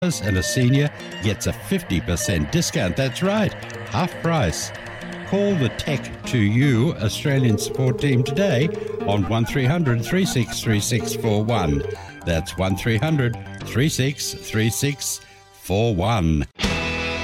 and a senior gets a 50% discount. That's right, half price. Call the Tech2U Australian support team today on 1300 363641. That's 1300 363641.